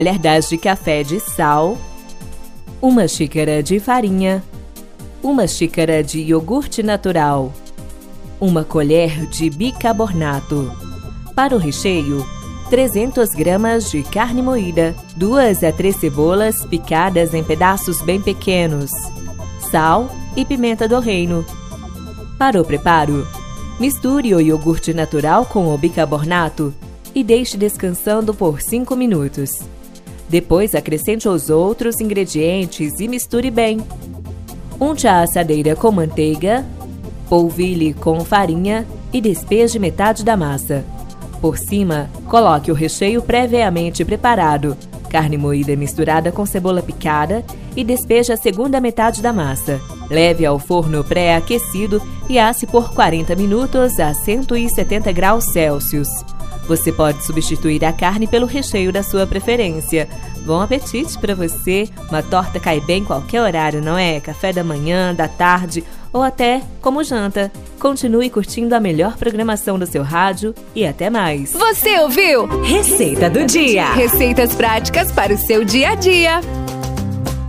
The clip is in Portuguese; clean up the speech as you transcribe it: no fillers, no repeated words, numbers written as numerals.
colher de café de sal, 1 xícara de farinha, 1 xícara de iogurte natural, 1 colher de bicarbonato. Para o recheio, 300 gramas de carne moída, 2 a 3 cebolas picadas em pedaços bem pequenos, sal e pimenta do reino. Para o preparo, misture o iogurte natural com o bicarbonato e deixe descansando por 5 minutos. Depois acrescente os outros ingredientes e misture bem. Unte a assadeira com manteiga, polvilhe com farinha e despeje metade da massa. Por cima, coloque o recheio previamente preparado, carne moída misturada com cebola picada e despeje a segunda metade da massa. Leve ao forno pré-aquecido e asse por 40 minutos a 170 graus Celsius. Você pode substituir a carne pelo recheio da sua preferência. Bom apetite para você! Uma torta cai bem em qualquer horário, não é? Café da manhã, da tarde ou até como janta. Continue curtindo a melhor programação do seu rádio e até mais. Você ouviu? Receita do dia. Receitas práticas para o seu dia a dia.